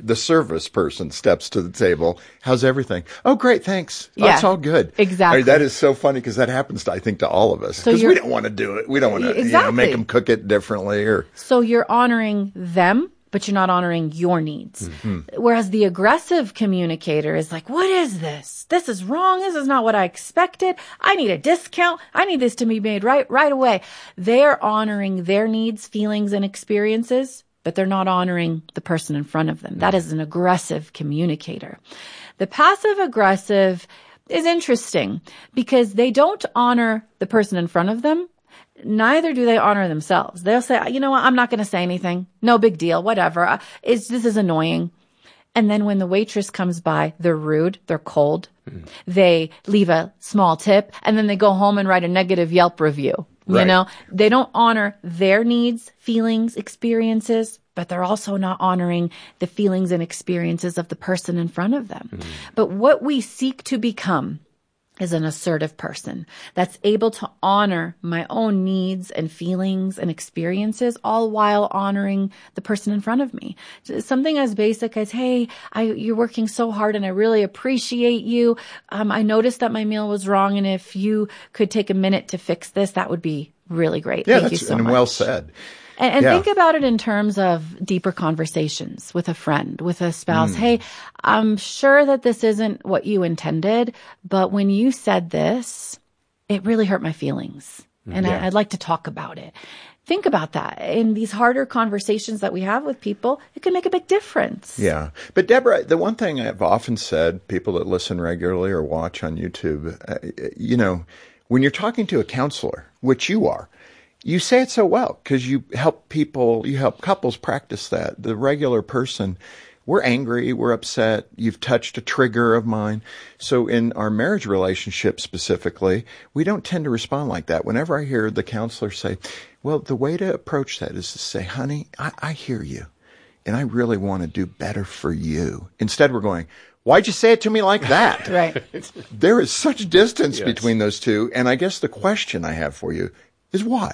the service person steps to the table. How's everything? Oh, great. Thanks. Oh, Yeah, it's all good. exactly. I mean, that is so funny because that happens, I think, to all of us. Because we don't want to do it. We don't want to make them cook it differently. So you're honoring them, but you're not honoring your needs. Whereas the aggressive communicator is like, what is this? This is wrong. This is not what I expected. I need a discount. I need this to be made right away. They're honoring their needs, feelings, and experiences, but they're not honoring the person in front of them. That is an aggressive communicator. The passive aggressive is interesting because they don't honor the person in front of them. Neither do they honor themselves. They'll say, you know what, I'm not going to say anything. No big deal, whatever. This is annoying. And then when the waitress comes by, they're rude, they're cold. They leave a small tip, and then they go home and write a negative Yelp review. Right. You know, they don't honor their needs, feelings, experiences, but they're also not honoring the feelings and experiences of the person in front of them. But what we seek to become is an assertive person that's able to honor my own needs and feelings and experiences, all while honoring the person in front of me. Something as basic as, hey, you're working so hard and I really appreciate you. I noticed that my meal was wrong, and if you could take a minute to fix this, that would be really great. Yeah, Thank you so much. Well said. And think about it in terms of deeper conversations with a friend, with a spouse. Hey, I'm sure that this isn't what you intended, but when you said this, it really hurt my feelings. And I'd like to talk about it. Think about that. In these harder conversations that we have with people, it can make a big difference. Yeah. But Deborah, the one thing I've often said, people that listen regularly or watch on YouTube, when you're talking to a counselor, which you are, you say it so well because you help couples practice that. The regular person, we're angry, we're upset, you've touched a trigger of mine. So in our marriage relationship specifically, we don't tend to respond like that. Whenever I hear the counselor say, well, the way to approach that is to say, honey, I hear you and I really want to do better for you. Instead, we're going, why'd you say it to me like that? Right. There is such distance between those two. And I guess the question I have for you is why?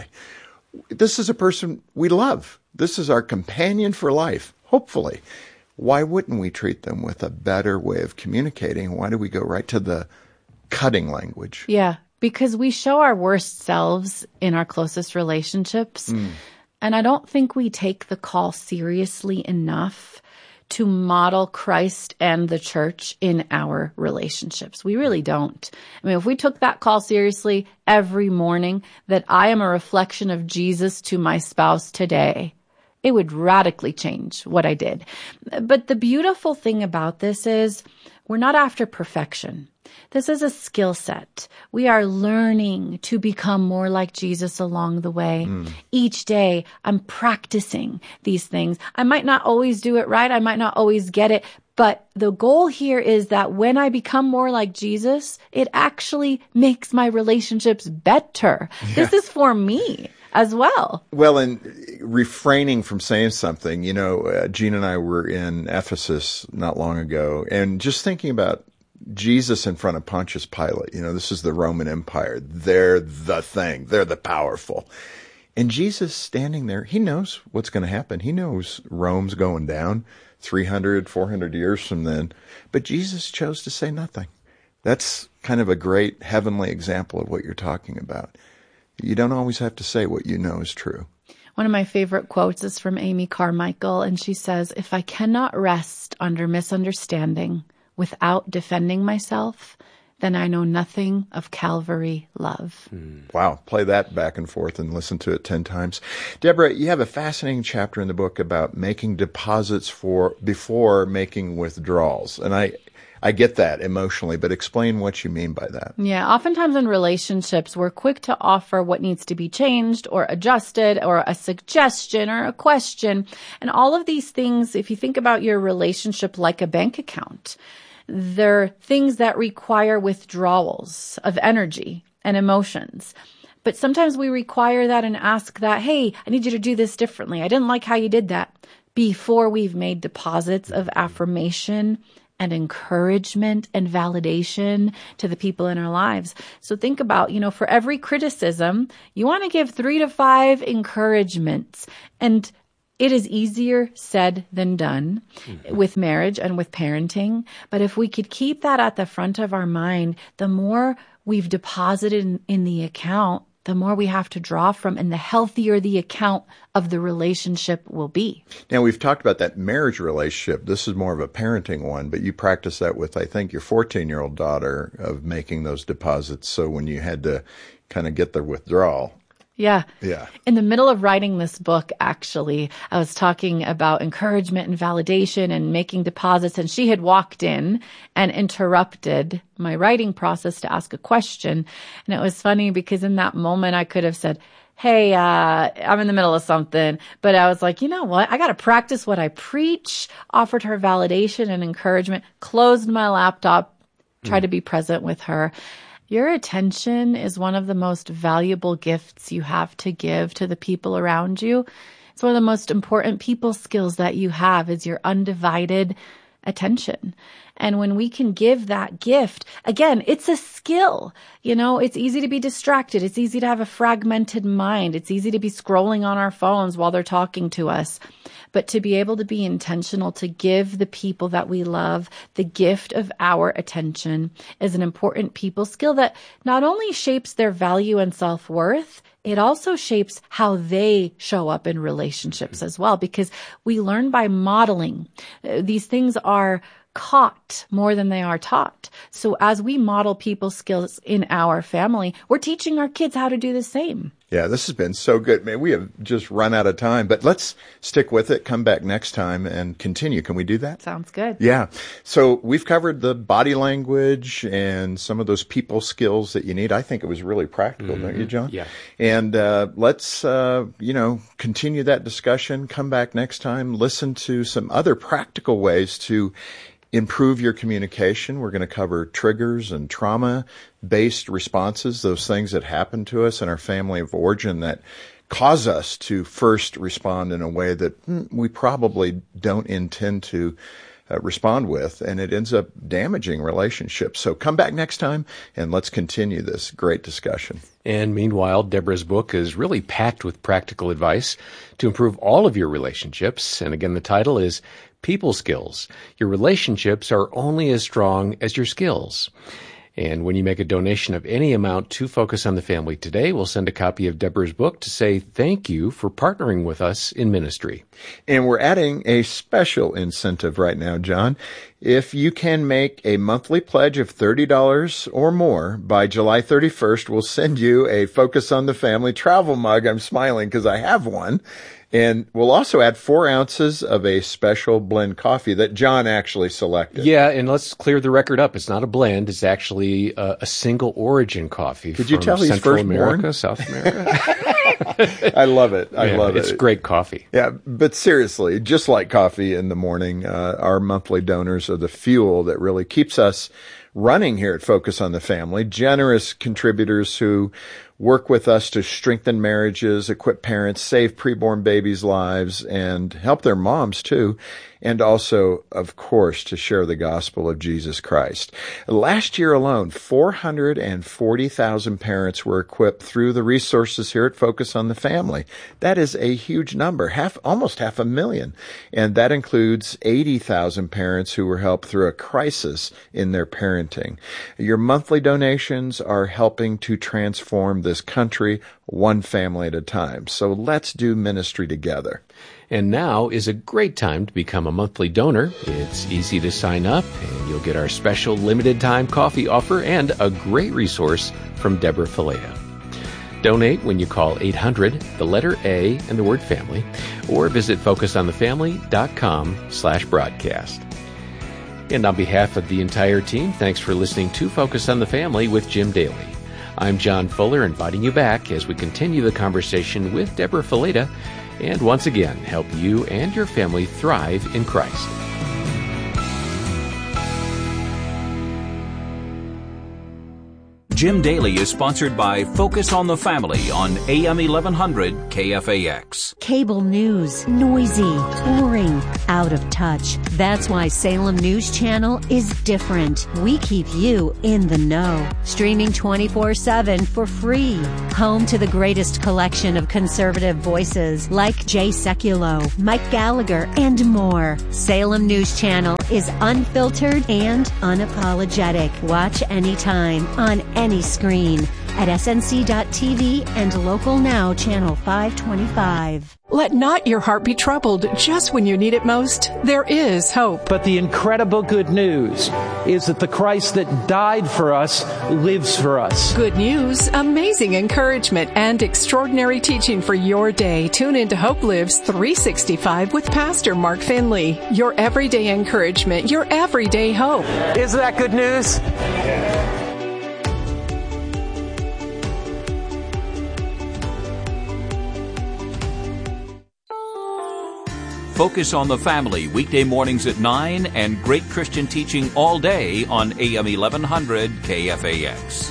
This is a person we love. This is our companion for life, hopefully. Why wouldn't we treat them with a better way of communicating? Why do we go right to the cutting language? Yeah, because we show our worst selves in our closest relationships. And I don't think we take the call seriously enough to model Christ and the church in our relationships. We really don't. I mean, if we took that call seriously every morning, that I am a reflection of Jesus to my spouse today, it would radically change what I did. But the beautiful thing about this is we're not after perfection. This is a skill set. We are learning to become more like Jesus along the way. Each day, I'm practicing these things. I might not always do it right. I might not always get it. But the goal here is that when I become more like Jesus, it actually makes my relationships better. Yeah. This is for me as well. Well, and refraining from saying something, Gene and I were in Ephesus not long ago, and just thinking about Jesus in front of Pontius Pilate. This is the Roman Empire. They're the thing. They're the powerful. And Jesus standing there, he knows what's going to happen. He knows Rome's going down 300, 400 years from then. But Jesus chose to say nothing. That's kind of a great heavenly example of what you're talking about. You don't always have to say what you know is true. One of my favorite quotes is from Amy Carmichael, and she says, if I cannot rest under misunderstanding without defending myself, then I know nothing of Calvary love. Wow. Play that back and forth and listen to it 10 times. Deborah, you have a fascinating chapter in the book about making deposits before making withdrawals. And I get that emotionally, but explain what you mean by that. Yeah. Oftentimes in relationships, we're quick to offer what needs to be changed or adjusted or a suggestion or a question. And all of these things, if you think about your relationship like a bank account, they're things that require withdrawals of energy and emotions. But sometimes we require that and ask that, hey, I need you to do this differently. I didn't like how you did that, before we've made deposits of affirmation and encouragement and validation to the people in our lives. So think about, for every criticism, you want to give 3 to 5 encouragements. And It is easier said than done with marriage and with parenting. But if we could keep that at the front of our mind, the more we've deposited in the account, the more we have to draw from, and the healthier the account of the relationship will be. Now, we've talked about that marriage relationship. This is more of a parenting one, but you practice that with, I think, your 14-year-old daughter, of making those deposits. So when you had to kind of get the withdrawal. Yeah. Yeah. In the middle of writing this book, actually, I was talking about encouragement and validation and making deposits, and she had walked in and interrupted my writing process to ask a question. And it was funny because in that moment I could have said, hey, I'm in the middle of something. But I was like, you know what? I got to practice what I preach, offered her validation and encouragement, closed my laptop, tried to be present with her. Your attention is one of the most valuable gifts you have to give to the people around you. It's one of the most important people skills that you have, is your undivided attention. And when we can give that gift, again, it's a skill. You know, it's easy to be distracted. It's easy to have a fragmented mind. It's easy to be scrolling on our phones while they're talking to us. But to be able to be intentional to give the people that we love the gift of our attention is an important people skill that not only shapes their value and self-worth, it also shapes how they show up in relationships as well, because we learn by modeling. These things are caught more than they are taught. So as we model people skills in our family, we're teaching our kids how to do the same. Yeah, this has been so good. Man, we have just run out of time, but let's stick with it. Come back next time and continue. Can we do that? Sounds good. Yeah. So we've covered the body language and some of those people skills that you need. I think it was really practical, don't you, John? Yeah. And let's, continue that discussion. Come back next time. Listen to some other practical ways to improve your communication. We're going to cover triggers and trauma-based responses, those things that happen to us in our family of origin that cause us to first respond in a way that we probably don't intend to respond with, and it ends up damaging relationships. So come back next time, and let's continue this great discussion. And meanwhile, Deborah's book is really packed with practical advice to improve all of your relationships. And again, the title is People Skills. Your relationships are only as strong as your skills. And when you make a donation of any amount to Focus on the Family today, we'll send a copy of Deborah's book to say thank you for partnering with us in ministry. And we're adding a special incentive right now, John. If you can make a monthly pledge of $30 or more by July 31st, we'll send you a Focus on the Family travel mug. I'm smiling because I have one. And we'll also add 4 ounces of a special blend coffee that John actually selected. Yeah, and let's clear the record up. It's not a blend. It's actually a single origin coffee. Could you tell he's Central first America, born? South America. I love it. I love it. It's great coffee. Yeah, but seriously, just like coffee in the morning, our monthly donors are the fuel that really keeps us running here at Focus on the Family. Generous contributors who work with us to strengthen marriages, equip parents, save preborn babies' lives, and help their moms too. And also, of course, to share the gospel of Jesus Christ. Last year alone, 440,000 parents were equipped through the resources here at Focus on the Family. That is a huge number, almost 500,000. And that includes 80,000 parents who were helped through a crisis in their parenting. Your monthly donations are helping to transform this country one family at a time. So let's do ministry together. And now is a great time to become a monthly donor. It's easy to sign up, and you'll get our special limited-time coffee offer and a great resource from Deborah Fileta. Donate when you call 800, the letter A, and the word family, or visit focusonthefamily.com/broadcast. And on behalf of the entire team, thanks for listening to Focus on the Family with Jim Daly. I'm John Fuller, inviting you back as we continue the conversation with Deborah Fileta, and once again, help you and your family thrive in Christ. Jim Daly is sponsored by Focus on the Family on AM 1100 KFAX. Cable news, noisy, boring, out of touch. That's why Salem News Channel is different. We keep you in the know. Streaming 24/7 for free. Home to the greatest collection of conservative voices like Jay Sekulow, Mike Gallagher, and more. Salem News Channel is unfiltered and unapologetic. Watch anytime on any screen at snc.tv and Local Now Channel 525. Let not your heart be troubled. Just when you need it most, there is hope. But the incredible good news is that the Christ that died for us lives for us. Good news, amazing encouragement, and extraordinary teaching for your day. Tune into Hope Lives 365 with Pastor Mark Finley. Your everyday encouragement, your everyday hope. Isn't that good news? Focus on the Family, weekday mornings at 9, and great Christian teaching all day on AM 1100 KFAX.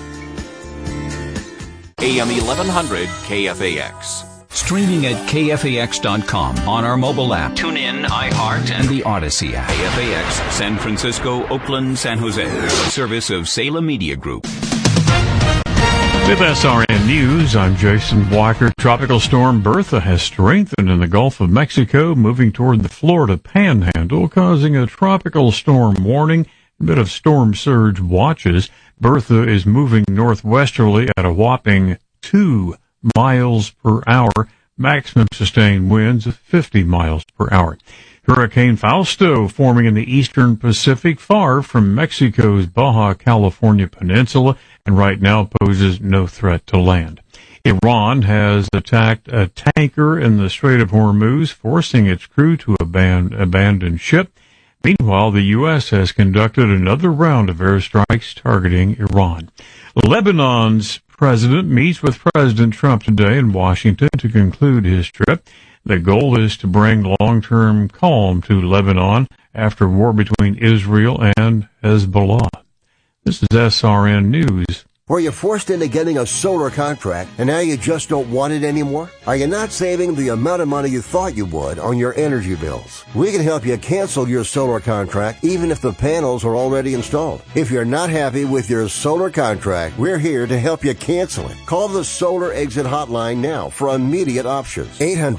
AM 1100 KFAX. Streaming at KFAX.com on our mobile app, TuneIn, iHeart, and the Odyssey app. KFAX, San Francisco, Oakland, San Jose. A service of Salem Media Group. With SRN News, I'm Jason Walker. Tropical storm Bertha has strengthened in the Gulf of Mexico, moving toward the Florida Panhandle, causing a tropical storm warning, a bit of storm surge watches. Bertha is moving northwesterly at a whopping 2 miles per hour, maximum sustained winds of 50 miles per hour. Hurricane Fausto forming in the eastern Pacific, far from Mexico's Baja California peninsula, and right now poses no threat to land. Iran has attacked a tanker in the Strait of Hormuz, forcing its crew to abandon ship. Meanwhile, the U.S. has conducted another round of airstrikes targeting Iran. Lebanon's president meets with President Trump today in Washington to conclude his trip. The goal is to bring long-term calm to Lebanon after war between Israel and Hezbollah. This is SRN News. Were you forced into getting a solar contract and now you just don't want it anymore? Are you not saving the amount of money you thought you would on your energy bills? We can help you cancel your solar contract even if the panels are already installed. If you're not happy with your solar contract, we're here to help you cancel it. Call the Solar Exit Hotline now for immediate options.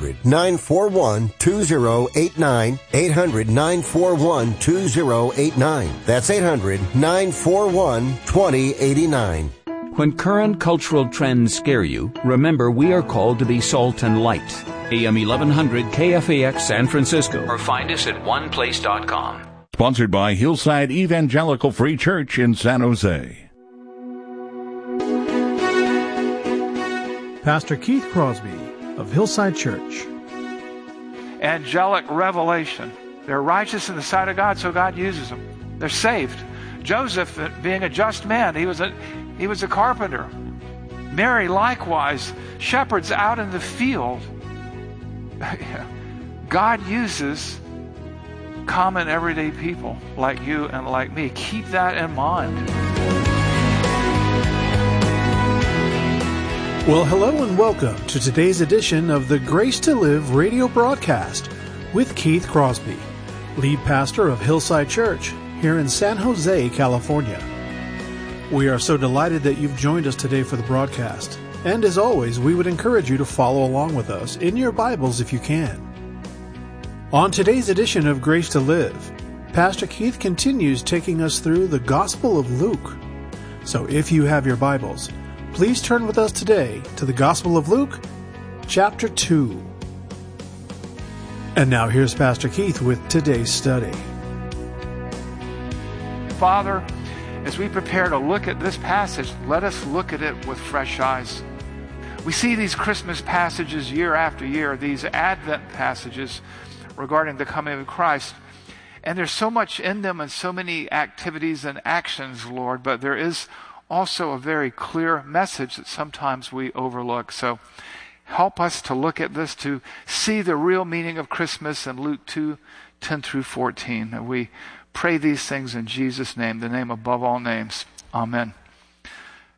800-941-2089. 800-941-2089. That's 800-941-2089. When current cultural trends scare you, remember we are called to be salt and light. AM 1100 KFAX San Francisco, or find us at oneplace.com. Sponsored by Hillside Evangelical Free Church in San Jose. Pastor Keith Crosby of Hillside Church. Angelic revelation. They're righteous in the sight of God, so God uses them. They're saved. Joseph, being a just man, he was a carpenter. Mary, likewise, shepherds out in the field. God uses common, everyday people like you and like me. Keep that in mind. Well, hello and welcome to today's edition of the Grace to Live radio broadcast with Keith Crosby, lead pastor of Hillside Church here in San Jose, California. We are so delighted that you've joined us today for the broadcast. And as always, we would encourage you to follow along with us in your Bibles if you can. On today's edition of Grace to Live, Pastor Keith continues taking us through the Gospel of Luke. So if you have your Bibles, please turn with us today to the Gospel of Luke, chapter 2. And now here's Pastor Keith with today's study. Father, as we prepare to look at this passage, let us look at it with fresh eyes. We see these Christmas passages year after year, these Advent passages regarding the coming of Christ. And there's so much in them and so many activities and actions, Lord, but there is also a very clear message that sometimes we overlook. So help us to look at this, to see the real meaning of Christmas in Luke 2:10 through 14. And we pray these things in Jesus' name, the name above all names. Amen.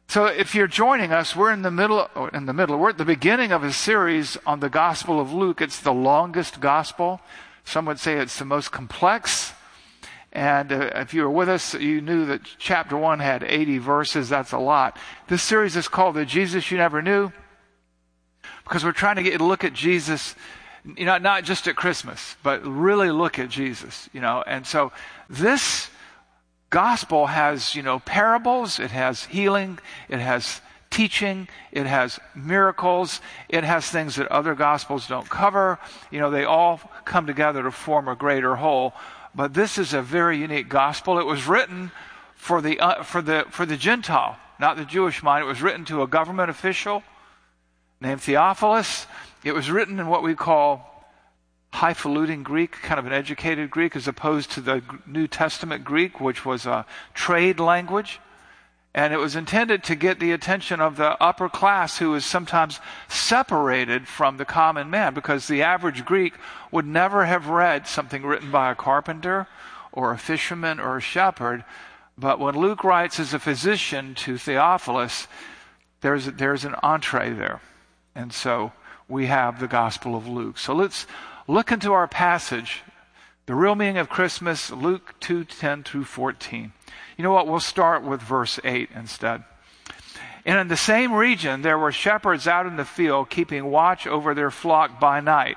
So if you're joining us, we're at the beginning of a series on the Gospel of Luke. It's the longest gospel. Some would say it's the most complex. And if you were with us, you knew that chapter 1 had 80 verses. That's a lot. This series is called The Jesus You Never Knew, because we're trying to get you to look at Jesus, not just at Christmas, but really look at Jesus, And so this gospel has, parables, it has healing, it has teaching, it has miracles, it has things that other gospels don't cover. They all come together to form a greater whole. But this is a very unique gospel. It was written for the Gentile, not the Jewish mind. It was written to a government official named Theophilus. It was written in what we call highfalutin Greek, kind of an educated Greek, as opposed to the New Testament Greek, which was a trade language. And it was intended to get the attention of the upper class, who is sometimes separated from the common man, because the average Greek would never have read something written by a carpenter or a fisherman or a shepherd. But when Luke writes as a physician to Theophilus, there's an entree there. And so we have the Gospel of Luke. So let's look into our passage, the real meaning of Christmas, Luke 2:10 through 14. You know what? We'll start with verse 8 instead. And in the same region, there were shepherds out in the field, keeping watch over their flock by night.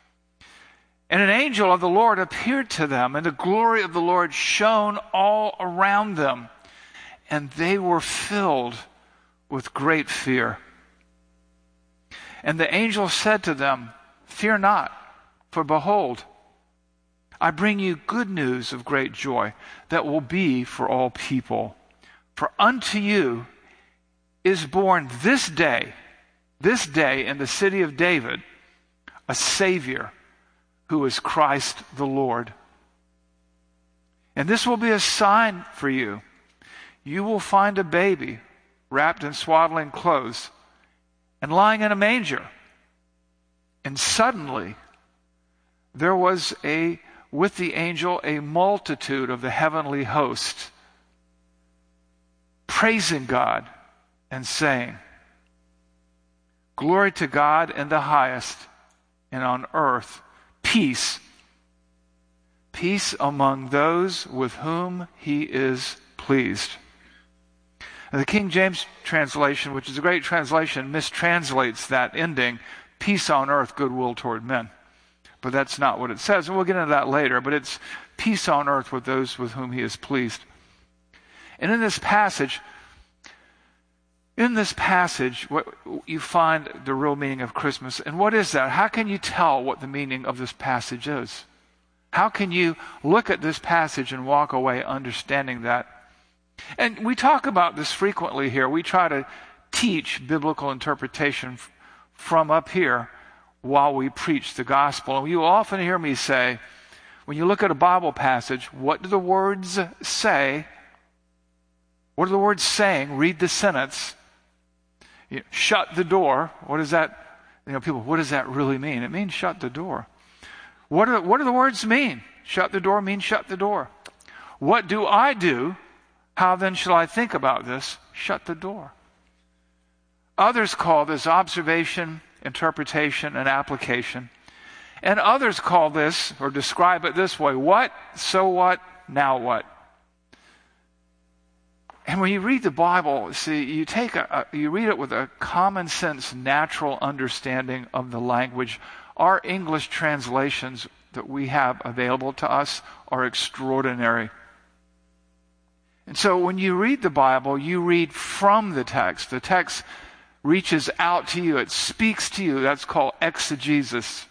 And an angel of the Lord appeared to them, and the glory of the Lord shone all around them, and they were filled with great fear. And the angel said to them, "Fear not, for behold, I bring you good news of great joy that will be for all people. For unto you is born this day in the city of David, a Savior, who is Christ the Lord. And this will be a sign for you. You will find a baby wrapped in swaddling clothes and lying in a manger." And suddenly there was with the angel a multitude of the heavenly host, praising God and saying, "Glory to God in the highest, and on earth peace among those with whom he is pleased." And the King James translation, which is a great translation, mistranslates that ending, "Peace on earth, goodwill toward men." But that's not what it says, and we'll get into that later. But it's peace on earth with those with whom he is pleased. And in this passage, what you find the real meaning of Christmas. And what is that? How can you tell what the meaning of this passage is? How can you look at this passage and walk away understanding that? And we talk about this frequently here. We try to teach biblical interpretation from up here while we preach the gospel. And you often hear me say, when you look at a Bible passage, what do the words say? What are the words saying? Read the sentence. Shut the door. What is that? People, what does that really mean? It means shut the door. What do the words mean? Shut the door means shut the door. What do I do? How then shall I think about this? Shut the door. Others call this observation, interpretation, and application. And others call this, or describe it this way: what, so what, now what? And when you read the Bible, see, you read it with a common sense, natural understanding of the language. Our English translations that we have available to us are extraordinary. And so when you read the Bible, you read from the text. The text reaches out to you. It speaks to you. That's called exegesis.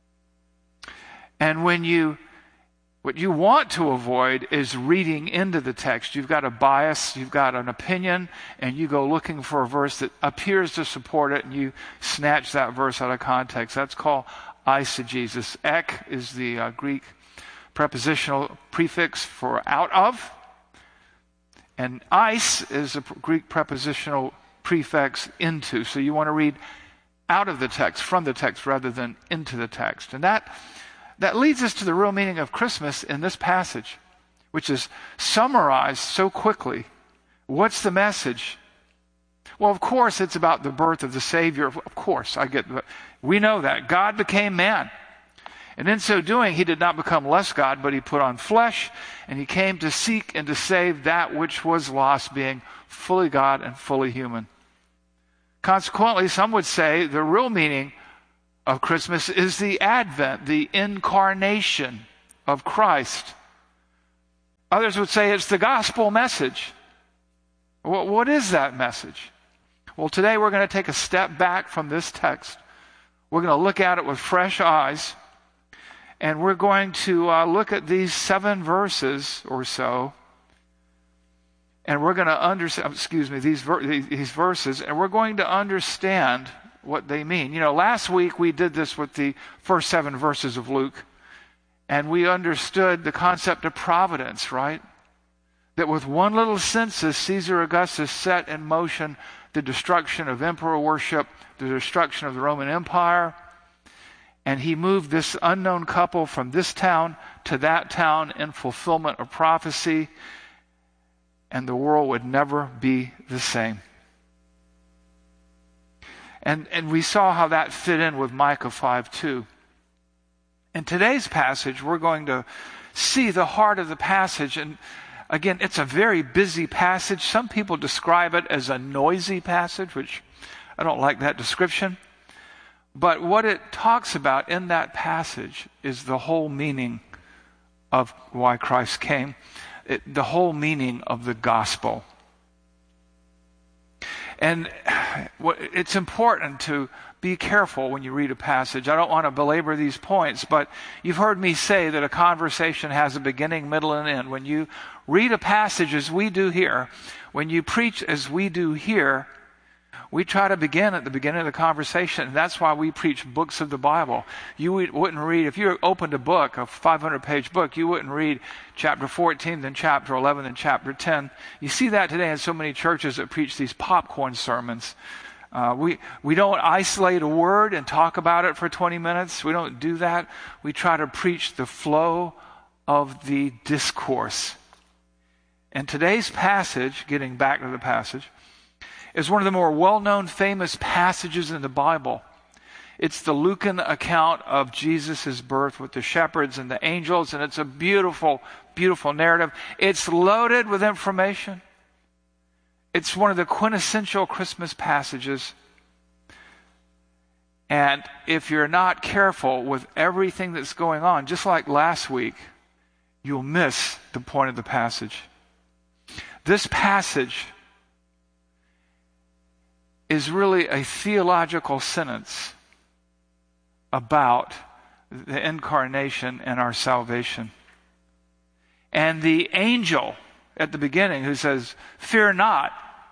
And what you want to avoid is reading into the text. You've got a bias, you've got an opinion, and you go looking for a verse that appears to support it, and you snatch that verse out of context. That's called eisegesis. Ek is the Greek prepositional prefix for out of, and eis is a Greek prepositional prefix into. So you want to read out of the text, from the text, rather than into the text. And that leads us to the real meaning of Christmas in this passage, which is summarized so quickly. What's the message? Well, of course, it's about the birth of the Savior. Of course, we know that. God became man. And in so doing, he did not become less God, but he put on flesh, and he came to seek and to save that which was lost, being fully God and fully human. Consequently, some would say the real meaning of Christmas is the advent, the incarnation of Christ. Others would say it's the gospel message. What is that message? Well, today we're going to take a step back from this text. We're going to look at it with fresh eyes, and we're going to look at these 7 verses or so, and we're going to understand, these verses, and we're going to understand what they mean. You know, last week we did this with the first 7 verses of Luke, and we understood the concept of providence, right? That with one little census, Caesar Augustus set in motion the destruction of emperor worship, the destruction of the Roman Empire, and he moved this unknown couple from this town to that town in fulfillment of prophecy, and the world would never be the same. And we saw how that fit in with Micah 5:2. In today's passage, we're going to see the heart of the passage. And again, it's a very busy passage. Some people describe it as a noisy passage, which I don't like that description. But what it talks about in that passage is the whole meaning of why Christ came, the whole meaning of the gospel. And it's important to be careful when you read a passage. I don't want to belabor these points, but you've heard me say that a conversation has a beginning, middle, and end. When you read a passage as we do here, when you preach as we do here, we try to begin at the beginning of the conversation, and that's why we preach books of the Bible. You wouldn't read, if you opened a book, a 500-page book, you wouldn't read chapter 14, then chapter 11, then chapter 10. You see that today in so many churches that preach these popcorn sermons. We don't isolate a word and talk about it for 20 minutes. We don't do that. We try to preach the flow of the discourse. And today's passage, getting back to the passage, is one of the more well-known, famous passages in the Bible. It's the Lucan account of Jesus' birth with the shepherds and the angels, and it's a beautiful, beautiful narrative. It's loaded with information. It's one of the quintessential Christmas passages. And if you're not careful with everything that's going on, just like last week, you'll miss the point of the passage. This passage is really a theological sentence about the incarnation and our salvation. And the angel at the beginning who says, "Fear not,"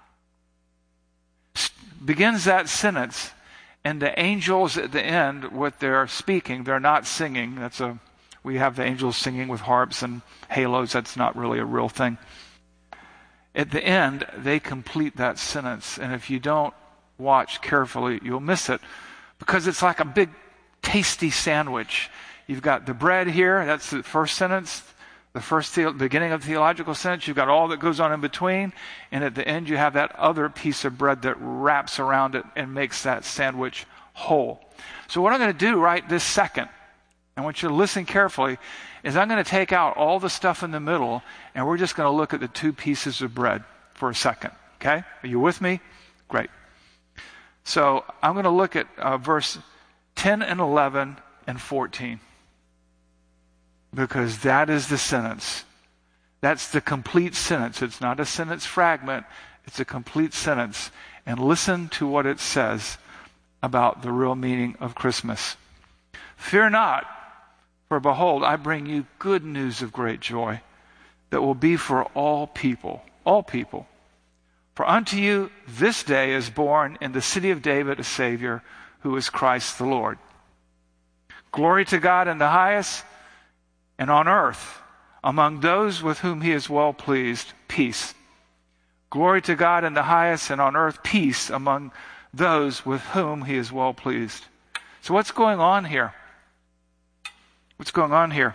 begins that sentence, and the angels at the end, what they're speaking, they're not singing. We have the angels singing with harps and halos. That's not really a real thing. At the end, they complete that sentence, and if you don't watch carefully, you'll miss it, because it's like a big tasty sandwich. You've got the bread here, that's the first sentence, the beginning of the theological sentence. You've got all that goes on in between, and at the end you have that other piece of bread that wraps around it and makes that sandwich whole. So what I'm going to do right this second, I want you to listen carefully, is I'm going to take out all the stuff in the middle, and we're just going to look at the 2 pieces of bread for a second. Okay? Are you with me? Great. So I'm going to look at verse 10 and 11 and 14. Because that is the sentence. That's the complete sentence. It's not a sentence fragment. It's a complete sentence. And listen to what it says about the real meaning of Christmas. "Fear not, for behold, I bring you good news of great joy that will be for all people. All people. For unto you this day is born in the city of David a Savior, who is Christ the Lord. Glory to God in the highest, and on earth, among those with whom he is well pleased, peace. Glory to God in the highest, and on earth, peace among those with whom he is well pleased." So what's going on here? What's going on here?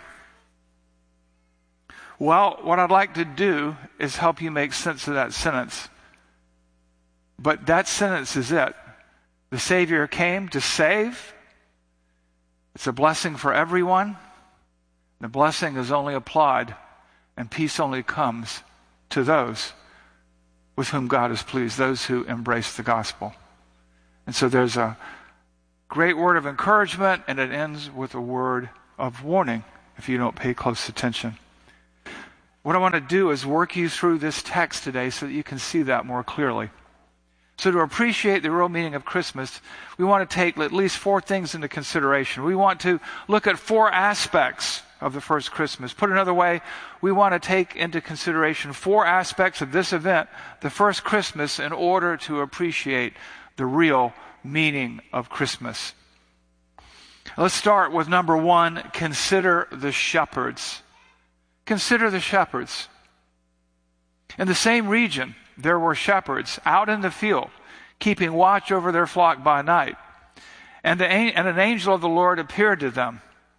Well, what I'd like to do is help you make sense of that sentence. But that sentence is it. The Savior came to save. It's a blessing for everyone. The blessing is only applied, and peace only comes to those with whom God is pleased, those who embrace the gospel. And so there's a great word of encouragement, and it ends with a word of warning if you don't pay close attention. What I want to do is work you through this text today so that you can see that more clearly. So to appreciate the real meaning of Christmas, we want to take at least 4 things into consideration. We want to look at 4 aspects of the first Christmas. Put another way, we want to take into consideration 4 aspects of this event, the first Christmas, in order to appreciate the real meaning of Christmas. Let's start with number 1, consider the shepherds. Consider the shepherds. In the same region, there were shepherds out in the field, keeping watch over their flock by night. And an angel of the Lord appeared to them.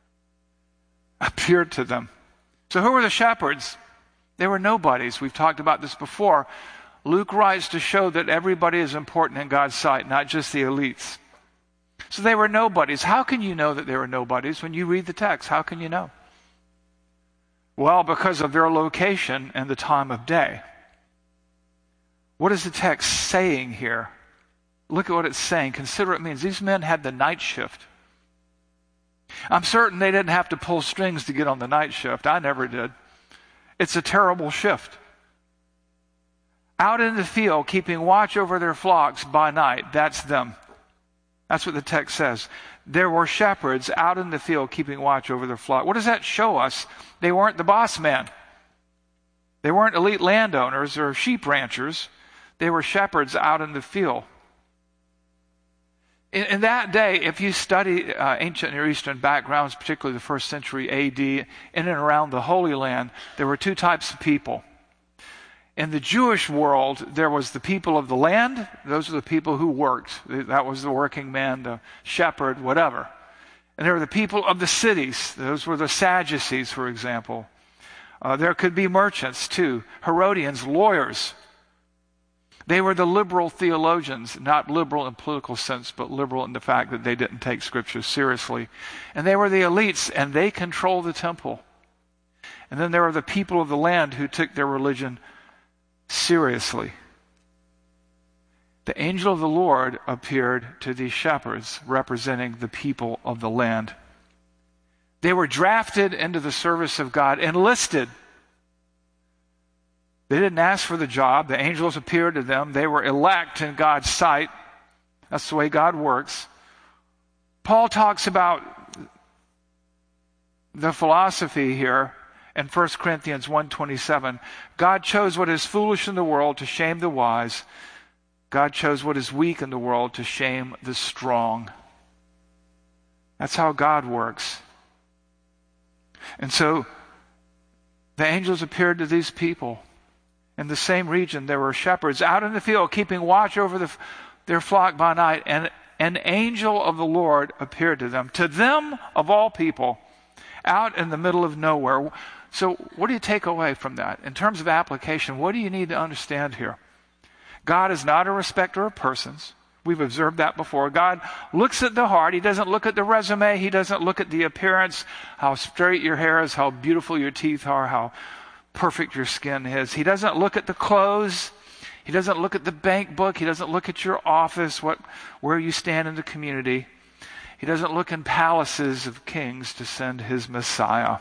So who were the shepherds? They were nobodies. We've talked about this before. Luke writes to show that everybody is important in God's sight, not just the elites. So they were nobodies. How can you know that they were nobodies when you read the text? How can you know? Well, because of their location and the time of day. What is the text saying here? Look at what it's saying. Consider what it means. These men had the night shift. I'm certain they didn't have to pull strings to get on the night shift. I never did. It's a terrible shift. Out in the field, keeping watch over their flocks by night. That's them. That's what the text says. There were shepherds out in the field keeping watch over their flock. What does that show us? They weren't the boss man. They weren't elite landowners or sheep ranchers. They were shepherds out in the field. In that day, if you study ancient Near Eastern backgrounds, particularly the first century AD, in and around the Holy Land, there were 2 types of people. In the Jewish world, there was the people of the land. Those are the people who worked. That was the working man, the shepherd, whatever. And there were the people of the cities. Those were the Sadducees, for example. There could be merchants, too. Herodians, lawyers. They were the liberal theologians, not liberal in political sense, but liberal in the fact that they didn't take Scripture seriously. And they were the elites, and they controlled the temple. And then there were the people of the land who took their religion seriously. The angel of the Lord appeared to these shepherds, representing the people of the land. They were drafted into the service of God, enlisted. They didn't ask for the job. The angels appeared to them. They were elect in God's sight. That's the way God works. Paul talks about the philosophy here in 1 Corinthians 1:27. God chose what is foolish in the world to shame the wise. God chose what is weak in the world to shame the strong. That's how God works. And so the angels appeared to these people. In the same region, there were shepherds out in the field keeping watch over their flock by night, and an angel of the Lord appeared to them of all people, out in the middle of nowhere. So what do you take away from that? In terms of application, what do you need to understand here? God is not a respecter of persons. We've observed that before. God looks at the heart. He doesn't look at the resume. He doesn't look at the appearance, how straight your hair is, how beautiful your teeth are, how perfect your skin is. He doesn't look at the clothes. He doesn't look at the bank book. He doesn't look at your office, where you stand in the community. He doesn't look in palaces of kings to send his Messiah.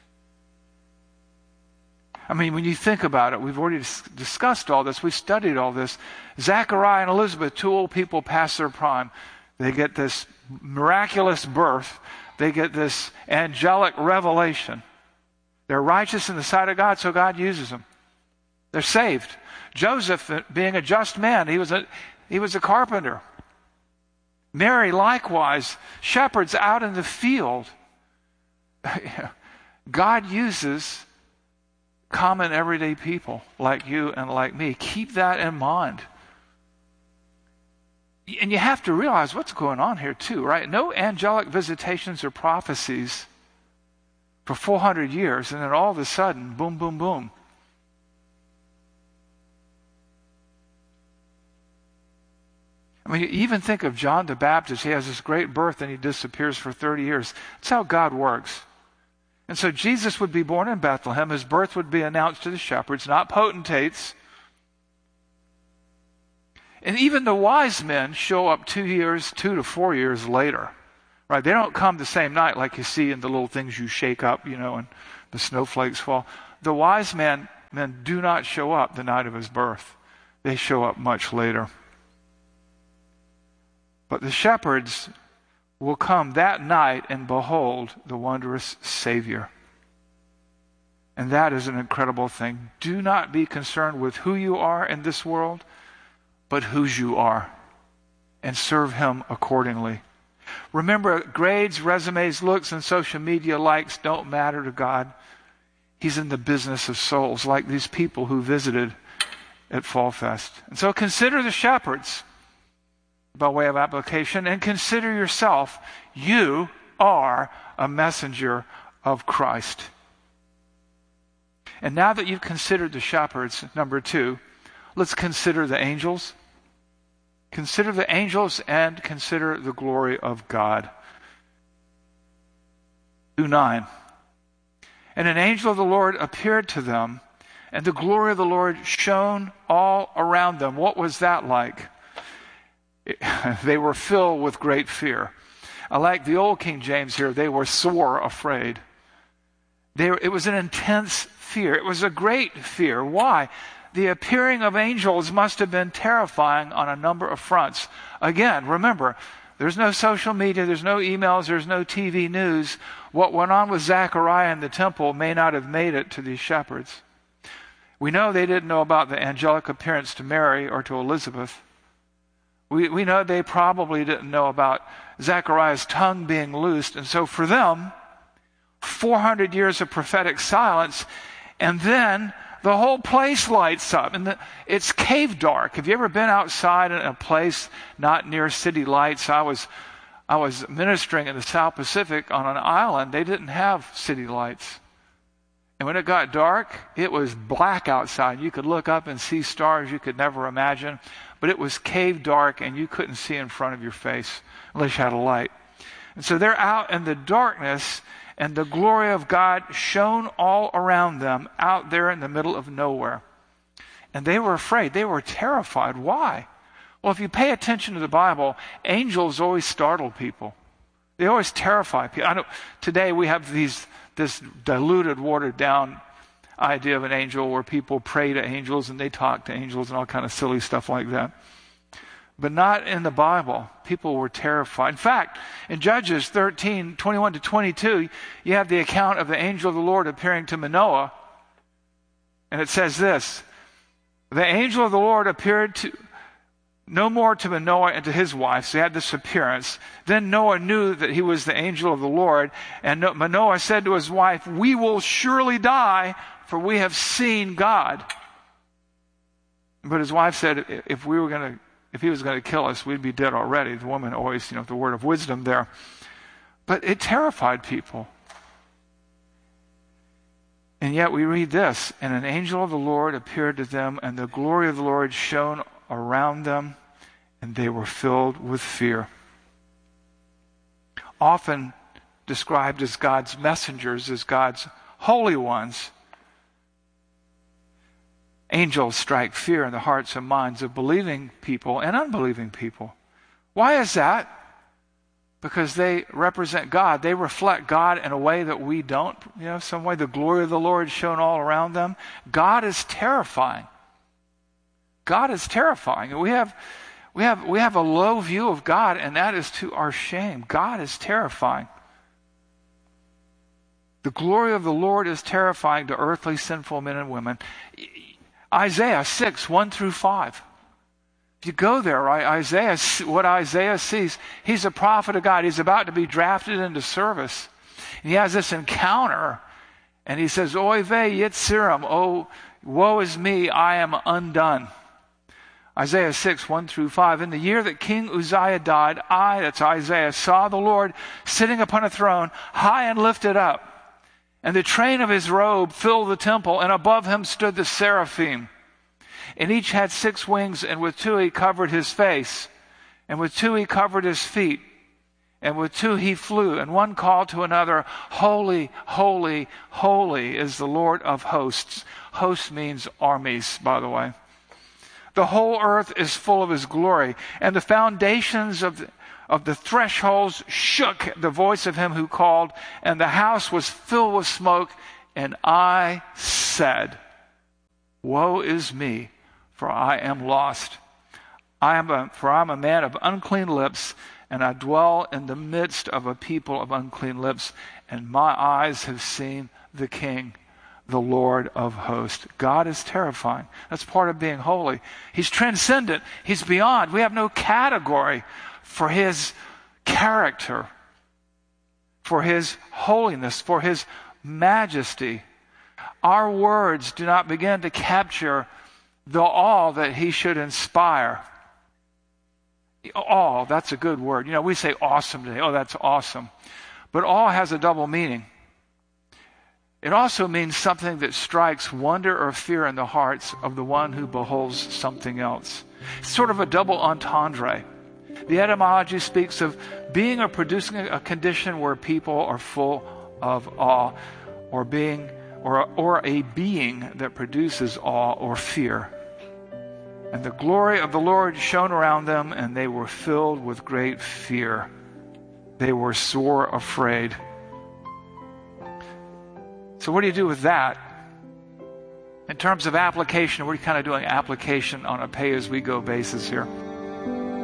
I mean, when you think about it, we've already discussed all this. We've studied all this. Zechariah and Elizabeth, 2 old people past their prime. They get this miraculous birth. They get this angelic revelation. They're righteous in the sight of God, so God uses them. They're saved. Joseph, being a just man, he was a carpenter. Mary, likewise, shepherds out in the field. God uses common everyday people like you and like me. Keep that in mind. And you have to realize what's going on here too, right? No angelic visitations or prophecies for 400 years, and then all of a sudden, boom, boom, boom. I mean, you even think of John the Baptist. He has this great birth and he disappears for 30 years. That's how God works. And so Jesus would be born in Bethlehem. His birth would be announced to the shepherds, not potentates. And even the wise men show up 2 to 4 years later. Right? They don't come the same night like you see in the little things you shake up, and the snowflakes fall. The wise men do not show up the night of his birth. They show up much later. But the shepherds will come that night and behold the wondrous Savior. And that is an incredible thing. Do not be concerned with who you are in this world, but whose you are, and serve him accordingly. Remember, grades, resumes, looks, and social media likes don't matter to God. He's in the business of souls, like these people who visited at Fall Fest. And so consider the shepherds by way of application, and consider yourself. You are a messenger of Christ. And now that you've considered the shepherds, number 2, let's consider the angels. Consider the angels and consider the glory of God. 2:9. And an angel of the Lord appeared to them, and the glory of the Lord shone all around them. What was that like? They were filled with great fear. I like the old King James here. They were sore afraid. It was an intense fear. It was a great fear. Why? The appearing of angels must have been terrifying on a number of fronts. Again, remember, there's no social media, there's no emails, there's no TV news. What went on with Zechariah in the temple may not have made it to these shepherds. We know they didn't know about the angelic appearance to Mary or to Elizabeth. We know they probably didn't know about Zechariah's tongue being loosed. And so for them, 400 years of prophetic silence, and then the whole place lights up. And it's cave dark. Have you ever been outside in a place not near city lights? I was ministering in the South Pacific on an island. They didn't have city lights. And when it got dark, it was black outside. You could look up and see stars you could never imagine. But it was cave dark, and you couldn't see in front of your face unless you had a light. And so they're out in the darkness, and the glory of God shone all around them out there in the middle of nowhere. And they were afraid. They were terrified. Why? Well, if you pay attention to the Bible, angels always startle people. They always terrify people. Today we have this diluted, watered down idea of an angel where people pray to angels and they talk to angels and all kind of silly stuff like that. But not in the Bible. People were terrified. In fact, in Judges 13, 21 to 22, you have the account of the angel of the Lord appearing to Manoah. And it says this: the angel of the Lord appeared no more to Manoah and to his wife. So he had this appearance. Then Noah knew that he was the angel of the Lord. And Manoah said to his wife, "We will surely die, for we have seen God." But his wife said, if he was going to kill us, we'd be dead already. The woman always, the word of wisdom there. But it terrified people. And yet we read this: and an angel of the Lord appeared to them, and the glory of the Lord shone around them, and they were filled with fear. Often described as God's messengers, as God's holy ones, angels strike fear in the hearts and minds of believing people and unbelieving people. Why is that? Because they represent God. They reflect God in a way that we don't. Some way the glory of the Lord shone all around them. God is terrifying. God is terrifying. We have a low view of God, and that is to our shame. God is terrifying. The glory of the Lord is terrifying to earthly sinful men and women. Isaiah 6, 1 through 5. If you go there, right, what Isaiah sees, he's a prophet of God. He's about to be drafted into service. And he has this encounter, and he says, Oy vey Yitzirim, oh, woe is me, I am undone. Isaiah 6, 1 through 5. In the year that King Uzziah died, that's Isaiah, saw the Lord sitting upon a throne, high and lifted up. And the train of his robe filled the temple, and above him stood the seraphim. And each had 6 wings, and with 2 he covered his face, And with 2 he covered his feet. And with 2 he flew. And one called to another, Holy, holy, holy is the Lord of hosts. Host means armies, by the way. The whole earth is full of his glory. And the foundations of the thresholds shook at the voice of him who called. And the house was filled with smoke. And I said, Woe is me, for I am lost. For I am a man of unclean lips, and I dwell in the midst of a people of unclean lips, and my eyes have seen the King, the Lord of hosts. God is terrifying. That's part of being holy. He's transcendent. He's beyond. We have no category for his character, for his holiness, for his majesty. Our words do not begin to capture the awe that he should inspire. Awe, that's a good word. You know, we say awesome today. Oh, that's awesome. But awe has a double meaning. It also means something that strikes wonder or fear in the hearts of the one who beholds something else. It's sort of a double entendre. The etymology speaks of being or producing a condition where people are full of awe, or a being that produces awe or fear. And the glory of the Lord shone around them, and they were filled with great fear. They were sore afraid. So what do you do with that? In terms of application, we're kind of doing application on a pay-as-we-go basis here.